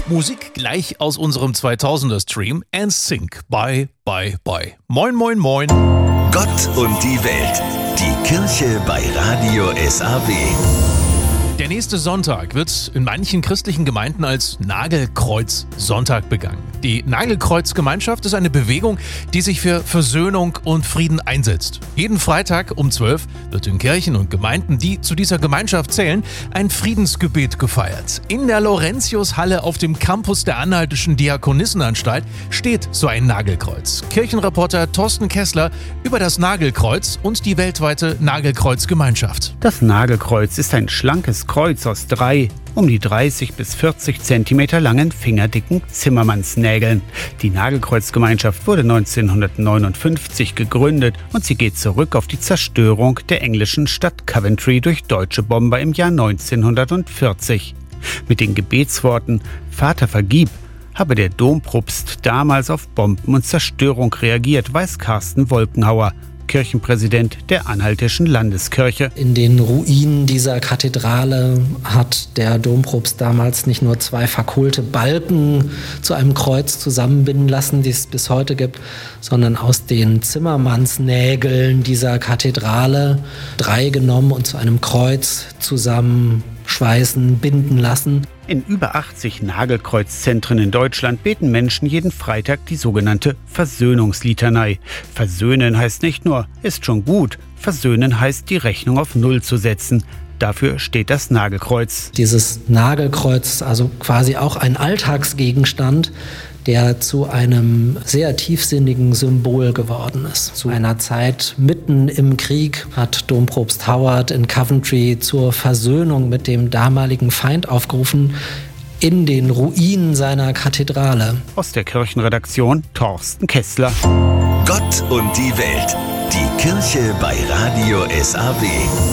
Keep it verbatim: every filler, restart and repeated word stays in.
Musik gleich aus unserem zweitausender-Stream N Sync. Bye, bye, bye. Moin, moin, moin. Gott und die Welt. Die Kirche bei Radio S A W. Der nächste Sonntag wird in manchen christlichen Gemeinden als Nagelkreuz-Sonntag begangen. Die Nagelkreuz-Gemeinschaft ist eine Bewegung, die sich für Versöhnung und Frieden einsetzt. Jeden Freitag um zwölf wird in Kirchen und Gemeinden, die zu dieser Gemeinschaft zählen, ein Friedensgebet gefeiert. In der Laurentiushalle auf dem Campus der Anhaltischen Diakonissenanstalt steht so ein Nagelkreuz. Kirchenreporter Thorsten Kessler über das Nagelkreuz und die weltweite Nagelkreuz-Gemeinschaft. Das Nagelkreuz ist ein schlankes Kreuz aus drei, um die dreißig bis vierzig Zentimeter langen, fingerdicken Zimmermannsnägeln. Die Nagelkreuzgemeinschaft wurde neunzehnhundertneunundfünfzig gegründet und sie geht zurück auf die Zerstörung der englischen Stadt Coventry durch deutsche Bomber im Jahr neunzehnhundertvierzig. Mit den Gebetsworten »Vater, vergib« habe der Dompropst damals auf Bomben und Zerstörung reagiert, weiß Carsten Wolkenhauer, Kirchenpräsident der Anhaltischen Landeskirche. In den Ruinen dieser Kathedrale hat der Dompropst damals nicht nur zwei verkohlte Balken zu einem Kreuz zusammenbinden lassen, die es bis heute gibt, sondern aus den Zimmermannsnägeln dieser Kathedrale drei genommen und zu einem Kreuz zusammenschweißen, binden lassen. In über achtzig Nagelkreuzzentren in Deutschland beten Menschen jeden Freitag die sogenannte Versöhnungslitanei. Versöhnen heißt nicht nur, ist schon gut. Versöhnen heißt, die Rechnung auf Null zu setzen. Dafür steht das Nagelkreuz. Dieses Nagelkreuz ist also quasi auch ein Alltagsgegenstand, der zu einem sehr tiefsinnigen Symbol geworden ist. Zu einer Zeit mitten im Krieg hat Dompropst Howard in Coventry zur Versöhnung mit dem damaligen Feind aufgerufen, in den Ruinen seiner Kathedrale. Aus der Kirchenredaktion Thorsten Kessler. Gott und die Welt. Die Kirche bei Radio S A W.